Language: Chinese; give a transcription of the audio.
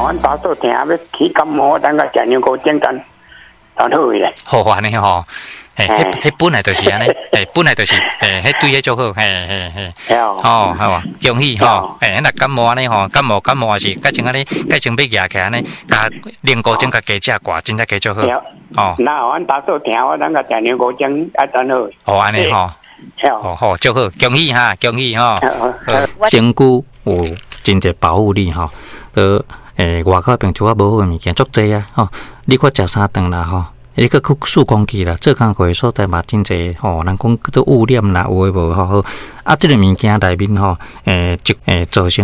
阮打做听要起感冒，等个食牛膏简单，好咧。 好安尼吼。迄本来就是安尼，本来就是，迄对迄足好，好，恭喜吼，那感冒安尼吼，感冒也是，改成安尼，改成要压起安尼，加牛膏精甲加食寡，真正加足好。 哦，那阮打做听，我等个食牛膏精啊，等好。 好安尼吼，好，足好，恭喜哈，恭喜吼。身躯有真侪保护力吼，外口病除啊无好诶物件足济啊，吼，你看食三顿啦吼。你个数公期啦，做工过所在嘛真济吼，人讲做污染啦，有诶无吼好啊，即个物件内面吼，造成。